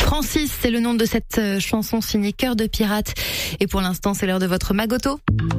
Francis, c'est le nom de cette chanson signée Cœur de pirate. Et pour l'instant, c'est l'heure de votre Magoto.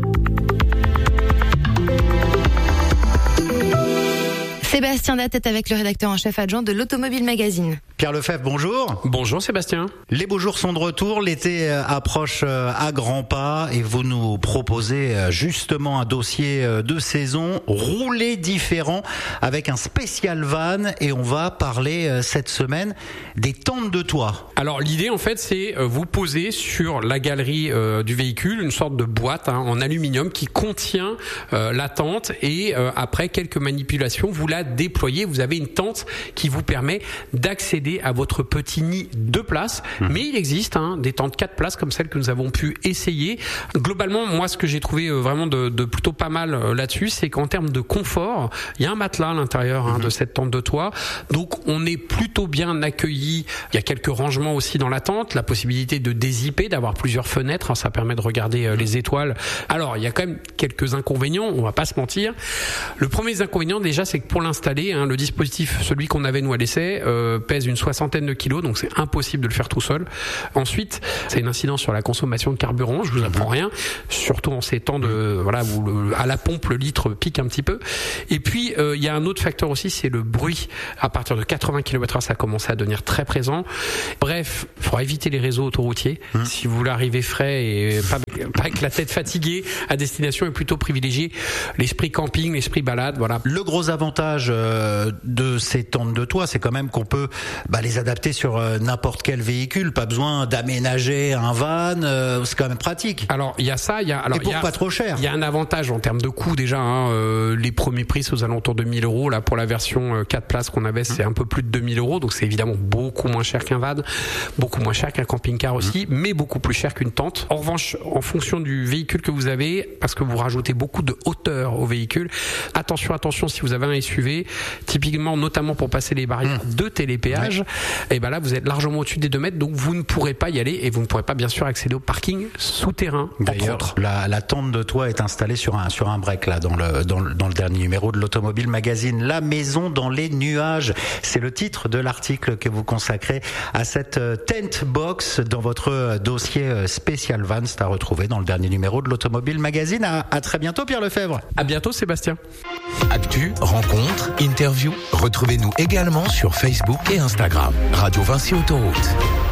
Sébastien Datt est avec le rédacteur en chef adjoint de l'Automobile Magazine. Pierre Lefebvre, bonjour. Bonjour Sébastien. Les beaux jours sont de retour, l'été approche à grands pas et vous nous proposez justement un dossier de saison roulé différent avec un spécial van et on va parler cette semaine des tentes de toit. Alors l'idée en fait c'est vous poser sur la galerie du véhicule une sorte de boîte en aluminium qui contient la tente et après quelques manipulations vous la déployez, vous avez une tente qui vous permet d'accéder à votre petit nid 2 places, mais il existe des tentes 4 places comme celles que nous avons pu essayer. Globalement, moi ce que j'ai trouvé vraiment de plutôt pas mal là-dessus, c'est qu'en termes de confort, il y a un matelas à l'intérieur de cette tente de toit, donc on est plutôt bien accueilli. Il y a quelques rangements aussi dans la tente, la possibilité de dézipper, d'avoir plusieurs fenêtres, ça permet de regarder les étoiles. Alors il y a quand même quelques inconvénients, on va pas se mentir. Le premier inconvénient déjà, c'est que pour l'installer, le dispositif, celui qu'on avait nous à l'essai, pèse une 60aine de kilos, donc c'est impossible de le faire tout seul. Ensuite, c'est une incidence sur la consommation de carburant, je vous apprends rien, surtout en ces temps de où à la pompe le litre pique un petit peu. Et puis il y a un autre facteur aussi, c'est le bruit. À partir de 80 km/h, ça commence à devenir très présent. Bref, il faudra éviter les réseaux autoroutiers. Si vous voulez arriver frais et pas avec la tête fatiguée à destination, et plutôt privilégier l'esprit camping, l'esprit balade. Voilà. Le gros avantage de ces tentes de toit, c'est quand même qu'on peut les adapter sur n'importe quel véhicule. Pas besoin d'aménager un van, c'est quand même pratique. Alors il y a ça, pas trop cher. Il y a un avantage en termes de coût déjà. Les premiers prix c'est aux alentours de 1 000 euros. Là pour la version 4 places qu'on avait, c'est un peu plus de 2 000 euros. Donc c'est évidemment beaucoup moins cher qu'un van, beaucoup moins cher qu'un camping-car aussi, mais beaucoup plus cher qu'une tente. En revanche, en fonction du véhicule que vous avez, parce que vous rajoutez beaucoup de hauteur au véhicule, attention si vous avez un SUV, typiquement notamment pour passer les barrières de télépéage, et là vous êtes largement au-dessus des 2 mètres, donc vous ne pourrez pas y aller et vous ne pourrez pas bien sûr accéder au parking souterrain. D'ailleurs, la tente de toit est installée sur un break là dans le dernier numéro de l'Automobile Magazine. La maison dans les nuages, c'est le titre de l'article que vous consacrez à cette tent box dans votre dossier spécial van. C'est à retrouver dans le dernier numéro de l'Automobile Magazine. À très bientôt Pierre Lefebvre. À bientôt Sébastien. Actu, rencontres, interviews, retrouvez-nous également sur Facebook et Instagram. Radio Vinci Autoroute.